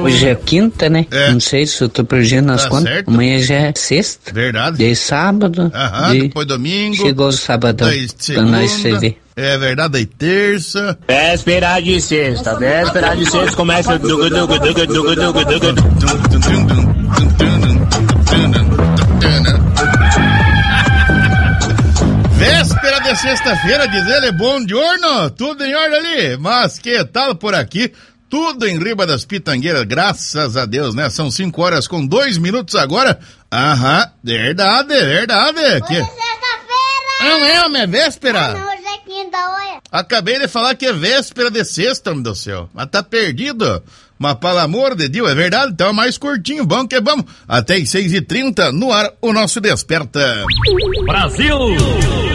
Hoje é quinta, né? Não sei se eu tô perdendo as contas. Certo. Amanhã já é sexta. Verdade. Daí sábado. Depois domingo. Chegou o sábado pra nós se ver. É verdade, aí terça. Véspera de sexta começa. Véspera de sexta-feira, diz ele, bom giorno, tudo em ordem ali, mas que tal por aqui? Tudo em riba das pitangueiras, graças a Deus, né? São 5:02 agora. Verdade. Que... Hoje é sexta-feira! Não é, homem, é véspera. Não, hoje é quinta, olha. Acabei de falar que é véspera de sexta, homem do céu. Mas tá perdido. Mas, pelo amor de Deus, é verdade? Então é mais curtinho, bom que vamos. Até às 6h30, no ar, o nosso Desperta. Brasil!